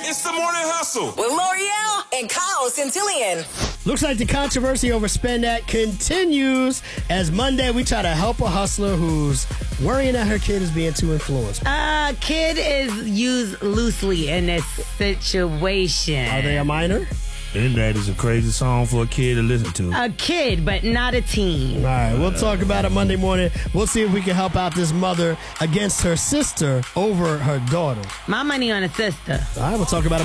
It's the Morning Hustle with L'Oreal and Kyle Centillion. Looks like the controversy over Spandat continues as Monday we try to help a hustler who's worrying that her kid is being too influenced. Kid is used loosely in this situation. Are they a minor? And that is a crazy song for a kid to listen to. A kid, but not a teen. All right, we'll talk about it Monday morning. We'll see if we can help out this mother against her sister over her daughter. My money on a sister. All right, we'll talk about it